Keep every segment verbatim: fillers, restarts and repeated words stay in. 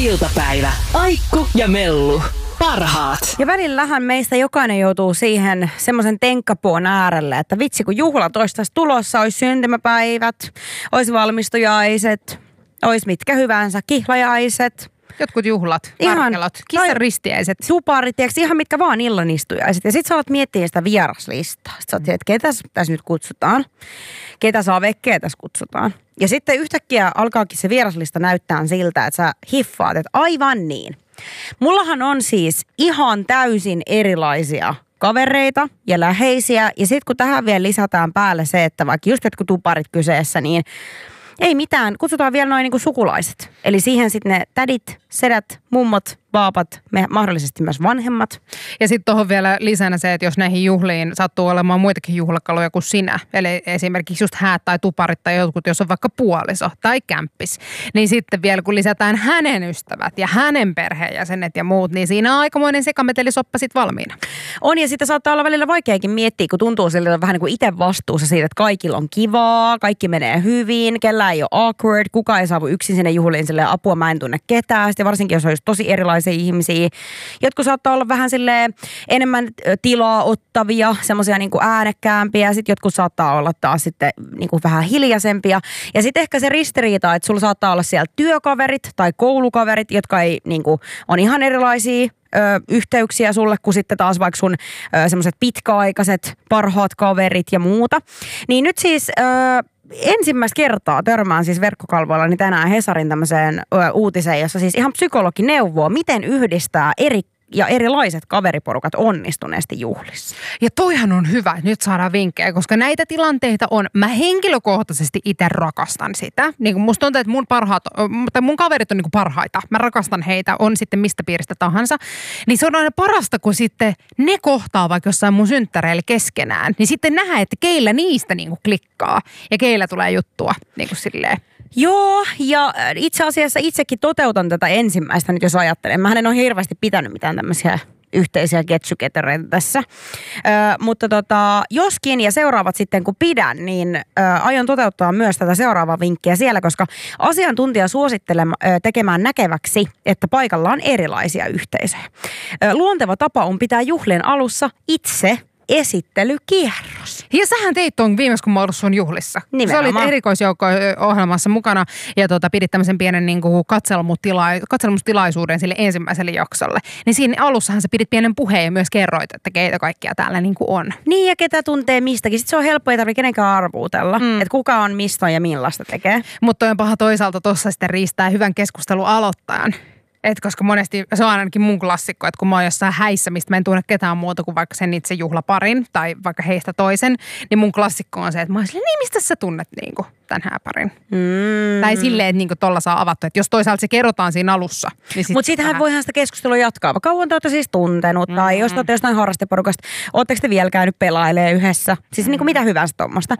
iltapäivä. Aikku ja Mellu. Parhaat. Ja välillähän meistä jokainen joutuu siihen semmoisen tenkkapuon äärelle, että vitsi kun juhlat olisi tässä tulossa, olisi syntymäpäivät, olisi valmistujaiset, olisi mitkä hyvänsä, kihlajaiset. Jotkut juhlat, karkelot, kissan ristiäiset. Tuparit, tiiäks, ihan mitkä vaan illanistujaiset. Ja sit sä alat miettiä sitä vieraslistaa. Sit sä oot, että ketä tässä nyt kutsutaan, ketä saa vekkeä tässä kutsutaan. Ja sitten yhtäkkiä alkaakin se vieraslista näyttää siltä, että sä hiffaat, että aivan niin. Mullahan on siis ihan täysin erilaisia kavereita ja läheisiä. Ja sitten kun tähän vielä lisätään päälle se, että vaikka just jotkut tuparit kyseessä, niin ei mitään. Kutsutaan vielä noin niin kuin sukulaiset. Eli siihen sitten ne tädit, sedät, mummot, vaapat, me, mahdollisesti myös vanhemmat. Ja sitten tuohon vielä lisänä se, että jos näihin juhliin sattuu olemaan muitakin juhlakaluja kuin sinä, eli esimerkiksi just häät tai tuparit tai jotkut, jos on vaikka puoliso tai kämppis, niin sitten vielä kun lisätään hänen ystävät ja hänen perheenjäsenet ja muut, niin siinä on aikamoinen sekametelisoppa sitten valmiina. On, ja sitä saattaa olla välillä vaikeakin miettiä, kun tuntuu siltä vähän niin kuin itse vastuussa siitä, että kaikilla on kivaa, kaikki menee hyvin, kellään ei ole awkward, kukaan ei saavu yksin sinne juhliin silleen, apua mä en tunne ketään, sitten varsinkin jos on just tosi erilaisia ihmisiä. Jotkut saattaa olla vähän silleen enemmän tilaa ottavia, semmoisia niin kuin äänekkäämpiä, sitten jotkut saattaa olla taas sitten niin kuin vähän hiljaisempia. Ja sitten ehkä se ristiriita, että sulla saattaa olla siellä työkaverit tai koulukaverit, jotka ei niin kuin, on ihan erilaisia Ö, yhteyksiä sulle, kuin sitten taas vaikka sun semmoiset pitkäaikaiset parhaat kaverit ja muuta. Niin nyt siis ö, ensimmäistä kertaa törmään siis verkkokalvoilla niin tänään Hesarin tämmöiseen ö, uutiseen, jossa siis ihan psykologi neuvoo, miten yhdistää eri ja erilaiset kaveriporukat onnistuneesti juhlissa. Ja toihan on hyvä, että nyt saadaan vinkkejä, koska näitä tilanteita on, mä henkilökohtaisesti itse rakastan sitä. Niin kuin musta tuntuu, että mun parhaat, tai mun kaverit on niin kuin parhaita. Mä rakastan heitä, on sitten mistä piiristä tahansa. Niin se on aina parasta, kun sitten ne kohtaa vaikka jossain mun synttäreillä keskenään. Niin sitten nähdään, että keillä niistä niin kuin klikkaa ja keillä tulee juttua niin kuin silleen. Joo, ja itse asiassa itsekin toteutan tätä ensimmäistä nyt, jos ajattelen. Mähän en ole hirveästi pitänyt mitään tämmöisiä yhteisiä getsyketereitä tässä. Ö, mutta tota, joskin ja seuraavat sitten kun pidän, niin ö, aion toteuttaa myös tätä seuraavaa vinkkiä siellä, koska asiantuntija suosittelee ö, tekemään näkeväksi, että paikalla on erilaisia yhteisöjä. Ö, luonteva tapa on pitää juhlien alussa itse esittelykierros. Ja sähän teit tuon viimeksi, kun mä ollut sun juhlissa. Nimenomaan. Sä olit erikoisjoukko-ohjelmassa mukana ja tuota, pidit tämmöisen pienen niin kuin katselmustila- katselmustilaisuuden sille ensimmäiselle jaksolle. Niin siinä alussahan sä pidit pienen puheen ja myös kerroit, että keitä kaikkia täällä niin kuin on. Niin ja ketä tuntee mistäkin. Sitten se on helppo, ei tarvitse kenenkään arvuutella, mm. että kuka on mistä ja millaista tekee. Mutta on paha toisaalta tuossa sitten riistää hyvän keskustelun aloittajan. Et koska monesti se on ainakin mun klassikko, että kun mä oon jossain häissä, mistä mä en tunne ketään muuta kuin vaikka sen itse juhlaparin tai vaikka heistä toisen, niin mun klassikko on se, että mä oon silleen, niin mistä sä tunnet niinku tämän hääparin? Mm. Tai silleen, että niinku tolla saa avattu, että jos toisaalta se kerrotaan siinä alussa. Niin sit mutta siitähän vähän voihan sitä keskustelua jatkaa. Kauan te olette siis tuntenut mm-hmm. tai jos te olette jostain harrasteporukasta, ootteko te vielä käynyt pelailemaan yhdessä? Siis mm-hmm. niinku mitä hyvänsä tuommoista.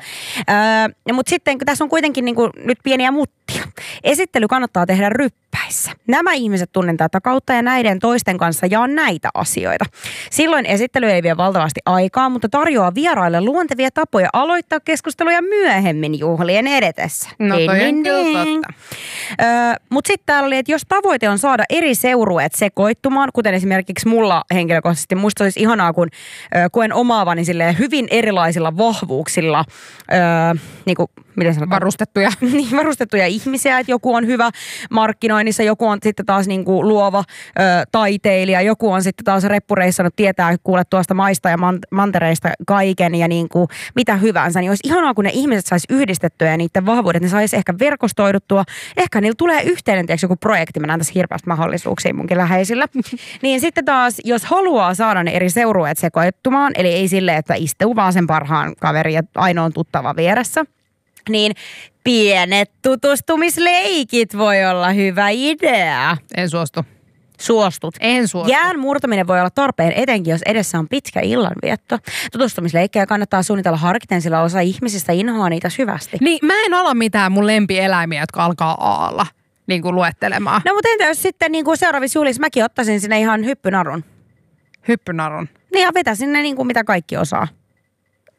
Öö, mutta sitten kun tässä on kuitenkin niinku nyt pieniä muttia. Esittely kannattaa tehdä ryppäissä. Nämä ihmiset tunnen tätä kautta ja näiden toisten kanssa jaan näitä asioita. Silloin esittely ei vie valtavasti aikaa, mutta tarjoaa vieraille luontevia tapoja aloittaa keskusteluja myöhemmin juhlien edetessä. No toi on kyllä totta. Öö, mutta sitten täällä oli, että jos tavoite on saada eri seurueet sekoittumaan, kuten esimerkiksi mulla henkilökohtaisesti, musta olisi ihanaa, kun öö, koen omaavani silleen hyvin erilaisilla vahvuuksilla, öö, niin kuin, miten sanotaan? Varustettuja. Niin, varustettuja ihmisiä, että joku on hyvä markkinoinnissa, joku on sitten taas niin kuin luova ö, taiteilija, joku on sitten taas reppureissannut, tietää kuule tuosta maista ja man- mantereista kaiken ja niin kuin mitä hyvänsä. Niin olisi ihanaa, kun ne ihmiset sais yhdistettyä ja niiden vahvuudet, ne sais ehkä verkostoiduttua. Ehkä niillä tulee yhteinen, tiedätkö, joku projekti, mä näen tässä hirveästi mahdollisuuksia munkin läheisillä. Niin sitten taas, jos haluaa saada ne eri seurueet sekoittumaan, eli ei silleen, että istuu vaan sen parhaan kaverin ja ainoan tuttava vieressä, niin pienet tutustumisleikit voi olla hyvä idea. En suostu. Suostut. En suostu. Jään murtaminen voi olla tarpeen, etenkin jos edessä on pitkä illanvietto. Tutustumisleikkejä kannattaa suunnitella harkiten, sillä osa ihmisistä inhoaa niitä syvästi. Niin, mä en ala mitään mun lempieläimiä, jotka alkaa aalla niin kuin luettelemaan. No mutta entä jos sitten niin kuin seuraavissa juhlissa mäkin ottaisin sinne ihan hyppynarun? Hyppynarun? Niin ja vetäisin ne niin kuin mitä kaikki osaa.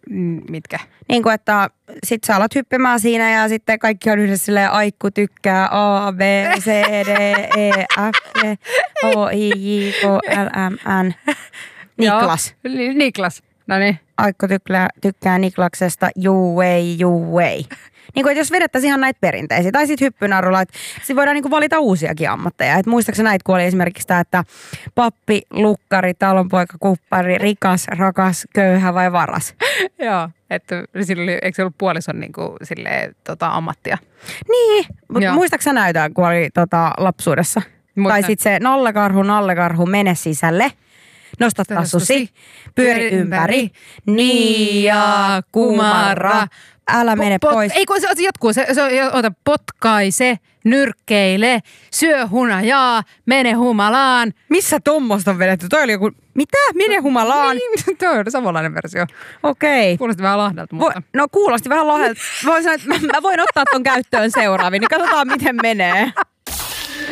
Mitkä? Niin kuin, että sit sä alat hyppimään siinä ja sitten kaikki on yhdessä silleen Aikku tykkää A, B, C, D, E, F, G, H, I, J, K, L, M, N. Niklas. Joo, Niklas. No niin. Aikku tykkää, tykkää Niklaksesta, you way, you way. Niin kuin, että jos vedettäisiin ihan näitä perinteisiä, tai sitten hyppynarulla, että sitten voidaan niin kuin valita uusiakin ammatteja. Että muistaakseni näitä, kun oli esimerkiksi tämä, että pappi, lukkari, talonpoika, kuppari, rikas, rakas, köyhä vai varas. Joo, että sillä oli, eikö se ollut puolison niin kuin, silleen, tota, ammattia? Niin, mutta muistaakseni näytä, kun oli tota, lapsuudessa? Muistan. Tai sitten se nallekarhu, nallekarhu, mene sisälle. Nosta tassusi, pyöri ympäri, niin ja kumarra. Älä mene Pot, pois. Ei kun se, se jatkuu, se, se, ota, potkaise, nyrkkeile, syö hunajaa, mene humalaan. Missä tommosta on vedetty? Toi oli joku, mitä? Mene humalaan? Niin, toi on samanlainen versio. Okei. Okay. Kuulosti vähän lahdelta, mutta... Vo, no kuulosti vähän lahdelta. Voin sanoa, että mä, mä voin ottaa ton käyttöön seuraaviin, niin katsotaan miten menee.